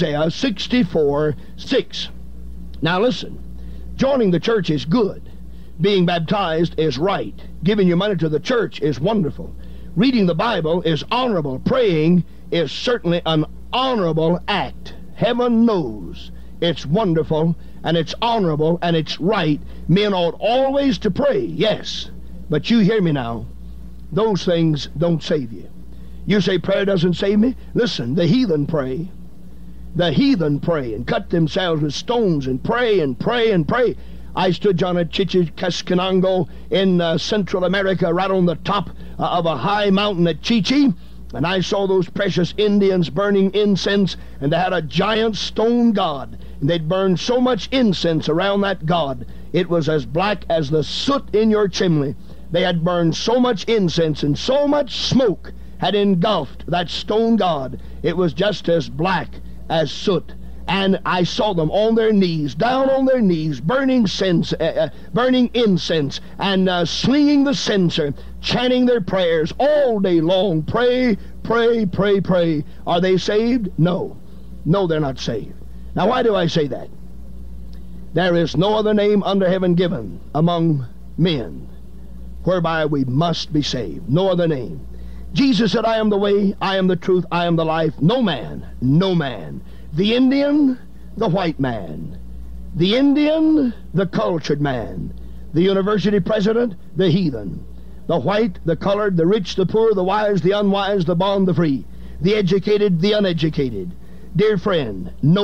Isaiah 64:6. Now listen, joining the church is good. Being baptized is right. Giving your money to the church is wonderful. Reading the Bible is honorable. Praying is certainly an honorable act. Heaven knows it's wonderful and it's honorable and it's right. Men ought always to pray, yes. But you hear me now. Those things don't save you. You say prayer doesn't save me? Listen, the heathen pray. The heathen pray and cut themselves with stones and pray and pray and pray. I stood on a Chichicascanango in Central America, right on the top of a high mountain at Chichi, and I saw those precious Indians burning incense, and they had a giant stone god, and they'd burned so much incense around that god, it was as black as the soot in your chimney. They had burned so much incense, and so much smoke had engulfed that stone god, it was just as black as soot. And I saw them on their knees, down on their knees, burning incense, and slinging the censer, chanting their prayers all day long. Pray, pray, pray, pray. Are they saved? No. No, they're not saved. Now, why do I say that? There is no other name under heaven given among men whereby we must be saved. No other name. Jesus said, I am the way, I am the truth, I am the life. No man, no man. The Indian, the white man. The Indian, the cultured man. The university president, the heathen. The white, the colored, the rich, the poor, the wise, the unwise, the bond, the free. The educated, the uneducated. Dear friend, no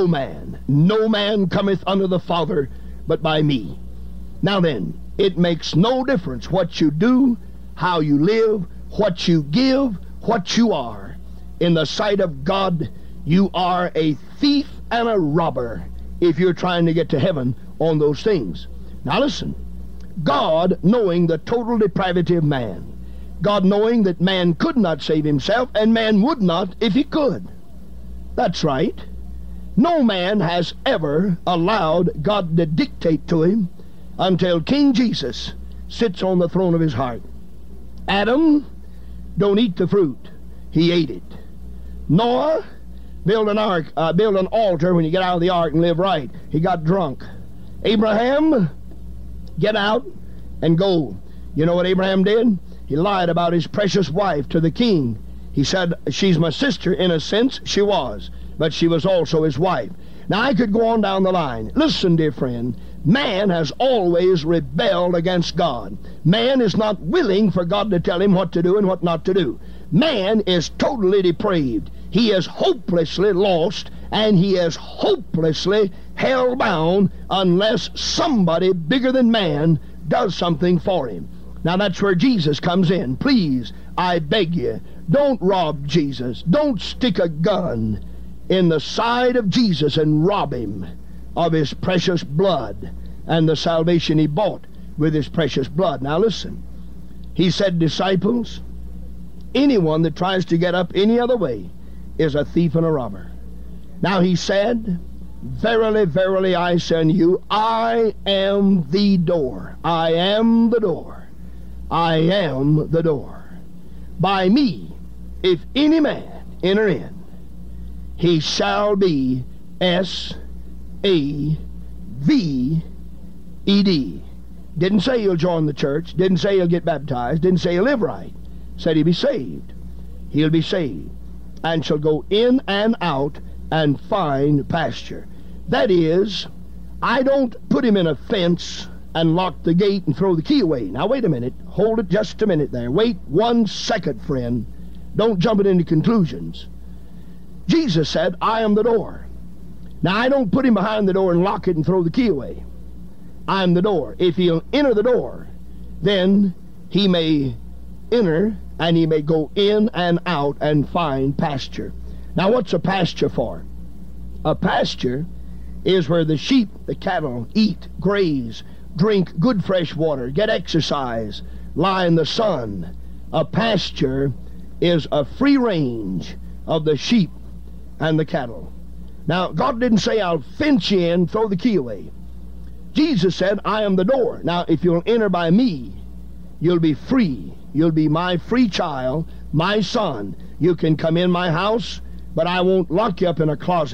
man cometh unto the Father but by me. Now then, it makes no difference what you do, how you live, what you give, what you are. In the sight of God, you are a thief and a robber if you're trying to get to heaven on those things. Now listen, God knowing the total depravity of man, God knowing that man could not save himself and man would not if he could. That's right. No man has ever allowed God to dictate to him until King Jesus sits on the throne of his heart. Adam, don't eat the fruit. He ate it. Noah, build an altar when you get out of the ark and live right. He got drunk. Abraham, get out and go. You know what Abraham did? He lied about his precious wife to the king. He said, she's my sister. In a sense, she was. But she was also his wife. Now, I could go on down the line. Listen, dear friend. Man has always rebelled against God. Man is not willing for God to tell him what to do and what not to do. Man is totally depraved. He is hopelessly lost, and he is hopelessly hell-bound unless somebody bigger than man does something for him. Now that's where Jesus comes in. Please, I beg you, don't rob Jesus. Don't stick a gun in the side of Jesus and rob him of his precious blood and the salvation he bought with his precious blood. Now listen, he said, disciples, anyone that tries to get up any other way is a thief and a robber. Now he said, verily, verily, I say unto you, I am the door. I am the door. I am the door. By me, if any man enter in, he shall be S-A-V-E-D. Didn't say he'll join the church. Didn't say he'll get baptized. Didn't say he'll live right. Said he'll be saved. He'll be saved and shall go in and out and find pasture. That is, I don't put him in a fence and lock the gate and throw the key away. Now wait a minute. Hold it just a minute there. Wait 1 second, friend. Don't jump into conclusions. Jesus said, I am the door. Now I don't put him behind the door and lock it and throw the key away. I am the door. If he'll enter the door, then he may enter and he may go in and out and find pasture. Now what's a pasture for? A pasture is where the sheep, the cattle, eat, graze, drink good fresh water, get exercise, lie in the sun. A pasture is a free range of the sheep and the cattle. Now, God didn't say, I'll fence you in, throw the key away. Jesus said, I am the door. Now, if you'll enter by me, you'll be free. You'll be my free child, my son. You can come in my house, but I won't lock you up in a closet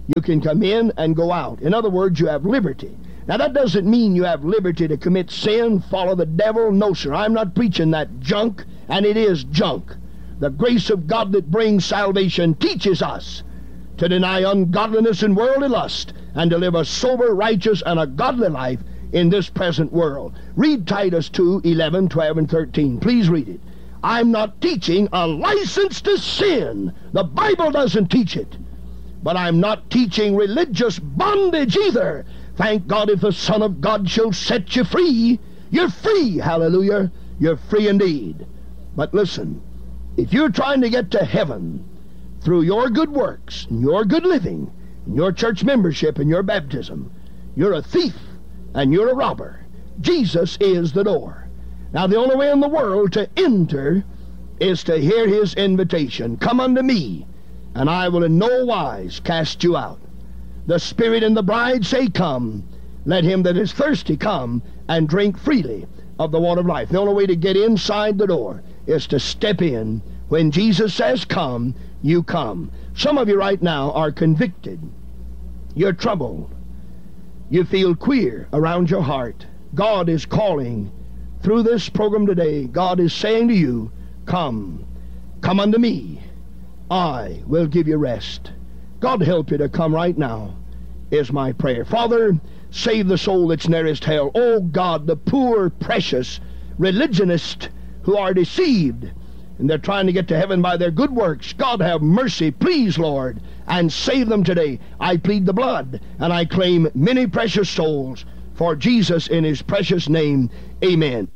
You can come in and go out. In other words, you have liberty. Now, that doesn't mean you have liberty to commit sin, follow the devil. No, sir. I'm not preaching that junk, and it is junk. The grace of God that brings salvation teaches us to deny ungodliness and worldly lust and to live a sober, righteous, and a godly life in this present world. Read Titus 2:11, 12, and 13. Please read it. I'm not teaching a license to sin. The Bible doesn't teach it. But I'm not teaching religious bondage either. Thank God, if the Son of God shall set you free, you're free. Hallelujah. You're free indeed. But listen, if you're trying to get to heaven through your good works, and your good living, and your church membership, and your baptism, you're a thief and you're a robber. Jesus is the door. Now, the only way in the world to enter is to hear his invitation. Come unto me, and I will in no wise cast you out. The Spirit and the bride say, come. Let him that is thirsty come and drink freely of the water of life. The only way to get inside the door is to step in. When Jesus says come, you come. Some of you right now are convicted. You're troubled. You feel queer around your heart. God is calling through this program today. God is saying to you, come. Come unto me. I will give you rest. God help you to come right now, is my prayer. Father, save the soul that's nearest hell. Oh God, the poor, precious religionists who are deceived, and they're trying to get to heaven by their good works. God, have mercy, please, Lord, and save them today. I plead the blood, and I claim many precious souls for Jesus in his precious name. Amen.